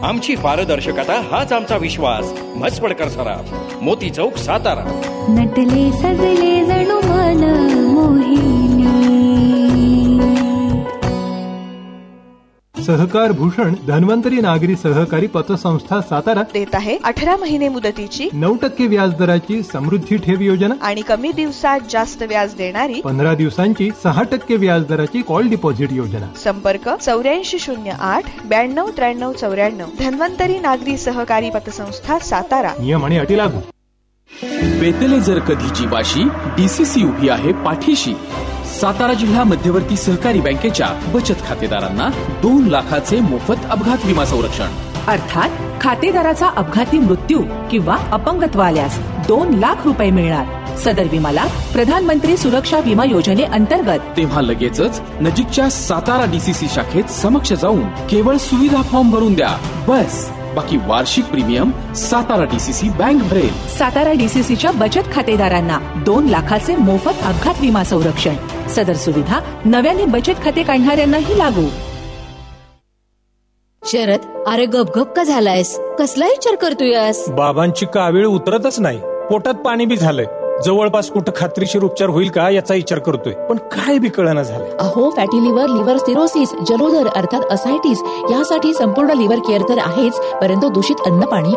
आमची पारदर्शकता हाच आमचा विश्वास. म्हसवडकर सराफ, मोती चौक, सातारा. नटले सजले जणू मन मोहिनी. सहकार भूषण धन्वंतरी नागरी सहकारी पतसंस्था सातारा देत आहे 18 महिने मुदतीची 9% व्याजदराची समृद्धी ठेव योजना आणि कमी दिवसात जास्त व्याज देणारी 15 दिवसांची 6% व्याजदराची कॉल डिपॉझिट योजना. संपर्क 8408 92 93 94. धन्वंतरी नागरी सहकारी पतसंस्था सातारा. नियम आणि अटी लागू. बेतले जर कधीची वाशी, डीसीसी उभी आहे पाठीशी. सातारा जिल्हा मध्यवर्ती सहकारी बँकेच्या बचत खातेदारांना 2 लाखाचे मोफत अपघात विमा संरक्षण. अर्थात खातेदाराचा अपघाती मृत्यू किंवा अपंगत्व आल्यास 2 लाख रुपये मिळणार. सदर विमाला प्रधानमंत्री सुरक्षा विमा योजनेअंतर्गत तेव्हा लगेचच नजीकच्या सातारा डीसीसी शाखेत समक्ष जाऊन केवळ सुविधा फॉर्म भरून द्या. बस, बाकी वार्षिक प्रीमियम सातारा डीसीसी बँक भरेल. सातारा डीसीसीच्या बचत खातेदारांना 2 लाखाचे मोफत अपघात विमा संरक्षण. सदर सुविधा नव्याने बचत खाते काढणाऱ्यांनाही लागू. शरद, अरे गपगप का झालायस? कसला विचार करतोयस? बाबांची कावीळ उतरतच नाही, पोटात पाणी बी झालंय. जवळपास कुठं खात्रीशीर उपचार होईल का याचा विचार करतोय, पण काय बी कळना झालंय. अहो, फॅटी लिव्हर, लिव्हर सिरोसिस, जलोदर अर्थात असायटिस यासाठी संपूर्ण लिव्हर केअर तर आहेच, परंतु दूषित अन्न पाणी